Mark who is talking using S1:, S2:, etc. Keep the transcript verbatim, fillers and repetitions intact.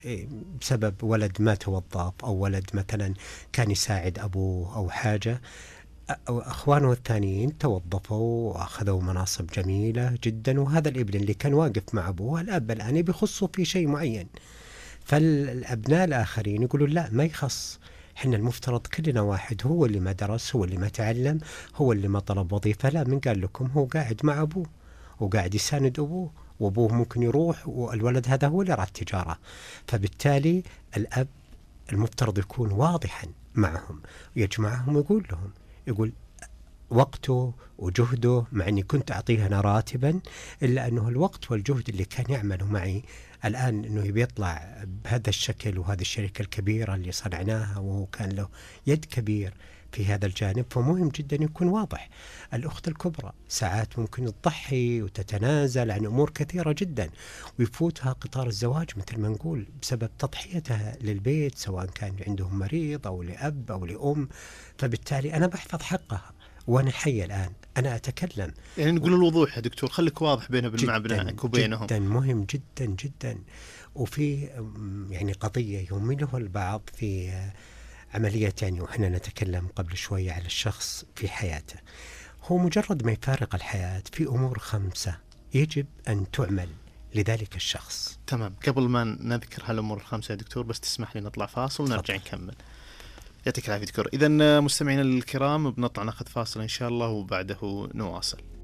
S1: إيه، بسبب ولد ما توظف أو ولد مثلا كان يساعد أبوه أو حاجة، أو أخوانه الثانيين توظفوا وأخذوا مناصب جميلة جدا، وهذا الابن اللي كان واقف مع أبوه الأب الآن بيخصه في شيء معين، فالأبناء الآخرين يقولوا لا ما يخص، احنا المفترض كلنا واحد، هو اللي ما درس، هو اللي ما تعلم، هو اللي ما طلب وظيفة، لا من قال لكم هو قاعد مع أبوه وقاعد يساند أبوه، وأبوه ممكن يروح والولد هذا هو اللي راح التجارة. فبالتالي الأب المفترض يكون واضحا معهم، يجمعهم ويقول لهم، يقول وقته وجهده، مع أني كنت أعطيه أنا راتبا، إلا أنه الوقت والجهد اللي كان يعمله معي الآن أنه يبي يطلع بهذا الشكل، وهذه الشركة الكبيرة اللي صنعناها وهو كان له يد كبير في هذا الجانب، فمهم جدا يكون واضح. الأخت الكبرى ساعات ممكن تضحي وتتنازل عن أمور كثيرة جدا، ويفوتها قطار الزواج مثل ما نقول بسبب تضحيتها للبيت، سواء كان عندهم مريض أو لأب أو لأم. فبالتالي أنا بحفظ حقها وأنا حي الآن، أنا أتكلم.
S2: يعني نقول الوضوح يا دكتور، خليك واضح بينه وبين مع
S1: جدا
S2: أبنائك وبينهم.
S1: جدا مهم جدا جدا. وفي يعني قضية يهمله البعض في عملية، يعني وإحنا نتكلم قبل شوية على الشخص في حياته، هو مجرد ما يفارق الحياة في أمور خمسة يجب أن تعمل لذلك الشخص.
S2: تمام. قبل ما نذكر هالأمور الخمسة يا دكتور، بس تسمح لي نطلع فاصل ونرجع نكمل. يعطيك العافية دكتور. إذن مستمعينا الكرام بنطلع ناخذ فاصل إن شاء الله وبعده نواصل.